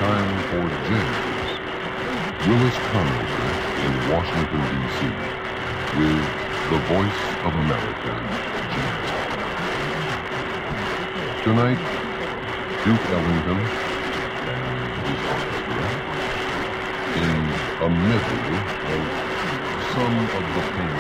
time for James Willis Conover in Washington, D.C. with the Voice of America, James. Tonight, Duke Ellington and his orchestra in a medley of some of the famous